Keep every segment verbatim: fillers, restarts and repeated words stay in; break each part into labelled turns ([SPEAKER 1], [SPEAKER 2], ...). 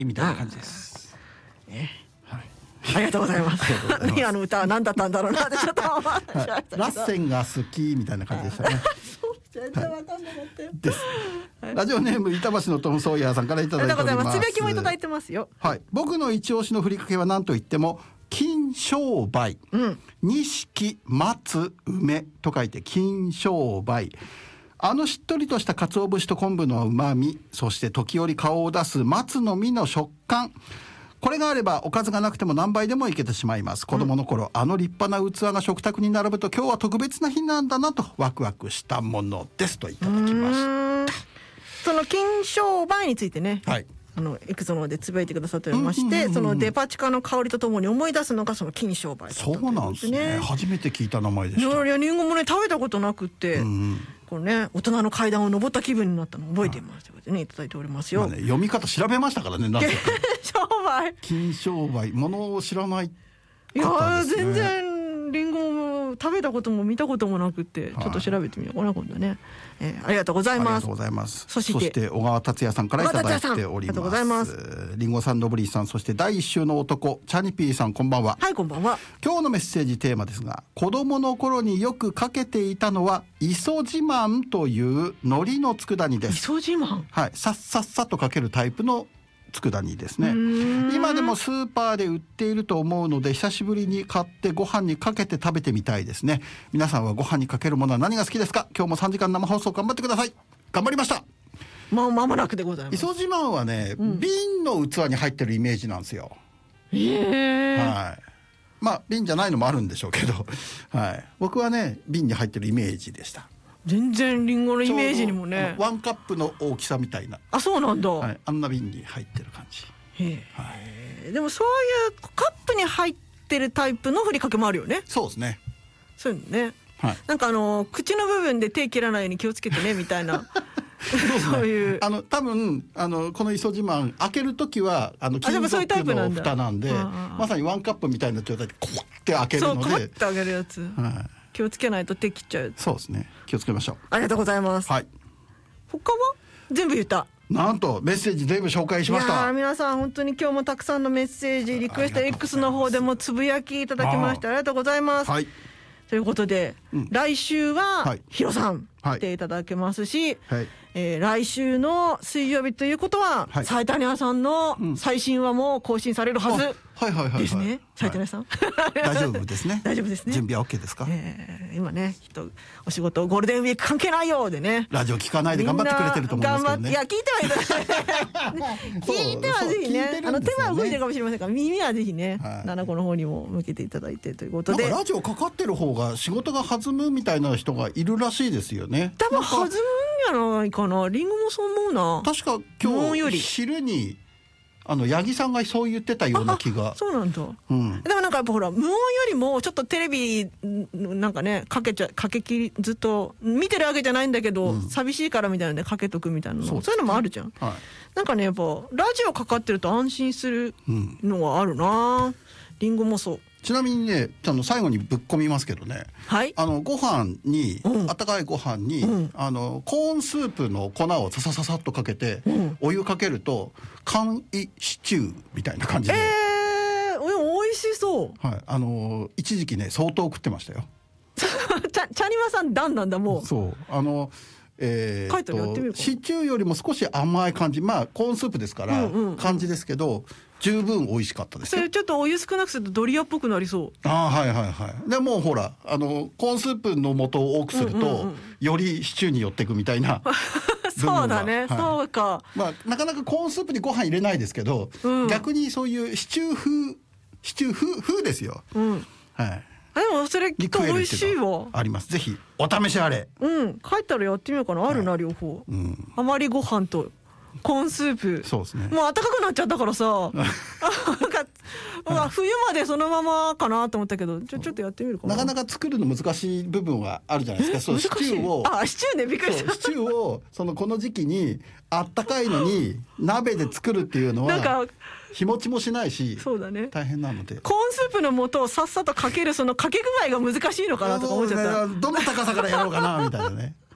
[SPEAKER 1] みたいな感じです。
[SPEAKER 2] ね、はい、ありがとうございます。あの歌は何だったんだろうなってちょっと思ってしましたけど、
[SPEAKER 1] ラッセンが好きみたいな感じでしたね。
[SPEAKER 2] 全然わかんなかったよ、
[SPEAKER 1] はい、です、はい、ラジオネーム板橋のトムソーヤーさんからいただいております。
[SPEAKER 2] つぶやきもいただいてますよ。
[SPEAKER 1] はい、僕の一押しのふりかけは何と言っても金商売、錦、松、梅と書いて金商売。あのしっとりとした鰹節と昆布のうまみ、そして時折顔を出す松の実の食感、これがあればおかずがなくても何杯でもいけてしまいます。子供の頃、うん、あの立派な器が食卓に並ぶと今日は特別な日なんだなとワクワクしたものですといただきました。
[SPEAKER 2] その金商売についてね、はい、あのエクゾノでつぶやいてくださっておりまして、うんうんうんうん、そのデパ地下の香りとともに思い出すのがその金商売だったということで、ね、そうなんですね。
[SPEAKER 1] 初めて聞いた名前でした。
[SPEAKER 2] いやリンゴもね食べたことなくて、うんうん、これね大人の階段を登った気分になったのを覚えていますということでねいただいておりますよ。
[SPEAKER 1] まあね、読み方調べましたからね。なん
[SPEAKER 2] 商売
[SPEAKER 1] 金商売、ものを知らない、ね、
[SPEAKER 2] いや全然リンゴも食べたことも見たこともなくて、ちょっと調べてみようかな今度ね、えー、ありがとうございます。
[SPEAKER 1] ありがとうございます。
[SPEAKER 2] そして、
[SPEAKER 1] そして小川達也さんからいただいております。ありがとうございます。リンゴさん、ノブリーさん、そして第一週の男チャニピーさん、こんばんは。
[SPEAKER 2] はい、こんばんは。
[SPEAKER 1] 今日のメッセージテーマですが、子供の頃によくかけていたのは磯自慢という海苔の佃煮です。
[SPEAKER 2] 磯自慢、
[SPEAKER 1] はい、さっさっさとかけるタイプの佃煮ですね。今でもスーパーで売っていると思うので久しぶりに買ってご飯にかけて食べてみたいですね。皆さんはご飯にかけるものは何が好きですか？今日もさんじかん生放送頑張ってください。頑張りました。
[SPEAKER 2] もう間もなくでございます。
[SPEAKER 1] 磯自慢はね、うん、瓶の器に入ってるイメージなんですよ。
[SPEAKER 2] へー、
[SPEAKER 1] はい、まあ瓶じゃないのもあるんでしょうけど、はい、僕はね瓶に入ってるイメージでした。
[SPEAKER 2] 全然リンゴのイメージにもね、
[SPEAKER 1] ワンカップの大きさみたいな。
[SPEAKER 2] あ、そうなんだ、
[SPEAKER 1] はい、あんな瓶に入ってる感じ。
[SPEAKER 2] へえ、はい、でもそういうカップに入ってるタイプのふりかけもあるよね。
[SPEAKER 1] そうですね。
[SPEAKER 2] そういうのね、
[SPEAKER 1] はい、
[SPEAKER 2] なんかあの口の部分で手切らないように気をつけてねみたいなそういう、
[SPEAKER 1] あの多分あのこの磯自慢開けるときはあの金属の蓋なんで、まさにワンカップみたいな状態でこうって開けるので、
[SPEAKER 2] そうこうって開けるやつ、はい、気をつけないと手切っちゃう。
[SPEAKER 1] そうですね、気をつけましょう。
[SPEAKER 2] ありがとうございます。
[SPEAKER 1] はい、
[SPEAKER 2] 他は全部言った。
[SPEAKER 1] なんとメッセージ全部紹介しました。
[SPEAKER 2] いや皆さん本当に今日もたくさんのメッセージリクエスト X の方でもつぶやきいただきましてありがとうございます。はい、ということで、うん、来週はヒロさん来ていただけますし、はい、えー、来週の水曜日ということは斉谷屋さんの最新話も更新されるはずですね。斉谷屋さん、
[SPEAKER 1] 大丈夫ですね。
[SPEAKER 2] 大丈夫ですね。
[SPEAKER 1] 準備は OK ですか？
[SPEAKER 2] えー、今ねきっとお仕事ゴールデンウィーク関係ないようでね、
[SPEAKER 1] ラジオ聞かないで頑張ってくれてると思うんですけどね。
[SPEAKER 2] いや聞いてはいる聞いてはぜひね、あの手は動いてるかもしれませんが耳はぜひね、はい、奈々子の方にも向けていただいてということで、
[SPEAKER 1] なんかラジオかかってる方が仕事が弾むみたいな人がいるらしいですよね。
[SPEAKER 2] 多分弾むんじゃないかな。リンゴもそう思うな。確
[SPEAKER 1] か今日昼にあの八木さんがそう言ってたような気が。
[SPEAKER 2] そうなんだ、うん、でもなんかやっぱほら無音よりもちょっとテレビなんかねかけちゃかけきりずっと見てるわけじゃないんだけど、うん、寂しいからみたいなのでかけとくみたいなの、そう、そういうのもあるじゃん、はい、なんかねやっぱラジオかかってると安心するのはあるな、うん、リンゴもそう。
[SPEAKER 1] ちなみにね、あの最後にぶっ込みますけどね、はい、あのご飯に、うん、温かいご飯に、うん、あのコーンスープの粉をささささっとかけて、うん、お湯かけると簡易シチューみたいな感じで、
[SPEAKER 2] えー、おいしそう、
[SPEAKER 1] はい、あの一時期ね相当食ってましたよ。
[SPEAKER 2] チャチャニワさんダンなんだもう。
[SPEAKER 1] そうあのえー、とシチューよりも少し甘い感じ、まあコーンスープですから、うんうんうん、感じですけど十分美味しかったですよ。
[SPEAKER 2] それちょっとお湯少なくするとドリアっぽくなりそう。
[SPEAKER 1] ああはいはいはい。でもうほらあのコーンスープの素を多くすると、うんうんうん、よりシチューに寄っていくみたいな
[SPEAKER 2] そうだね、はい、そうか。
[SPEAKER 1] まあなかなかコーンスープにご飯入れないですけど、うん、逆にそういうシチュー風シチュー風風ですよ、うん、はい。
[SPEAKER 2] でもそれきっと美味しいわ。
[SPEAKER 1] あります。ぜひお試しあれ。
[SPEAKER 2] うん、帰ったらやってみようかな。あるな、はい、両方、うん、余りご飯とコーンスープ。
[SPEAKER 1] そうですね。
[SPEAKER 2] もう暖かくなっちゃったからさなんか、まあ、冬までそのままかなと思ったけどちょ、ちょっとやってみるかな。
[SPEAKER 1] なかなか作るの難しい部分はあるじゃないですか。そうシチューを
[SPEAKER 2] あシチューねびっくりした。
[SPEAKER 1] シチューをそのこの時期にあったかいのに鍋で作るっていうのはなんか日持ちもしないし、そうだね、大変なので
[SPEAKER 2] コーンスープの素をさっさとかけるそのかけ具合が難しいのかなとか思っちゃった。
[SPEAKER 1] どの高さからやろうかなみたいなね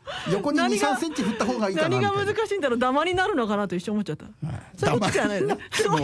[SPEAKER 1] 横にに、さんセンチ振った方がいいかなみたいな。
[SPEAKER 2] 何が難しいんだろう。ダマになるのかなと一瞬思っちゃった。そういうことじゃないよね。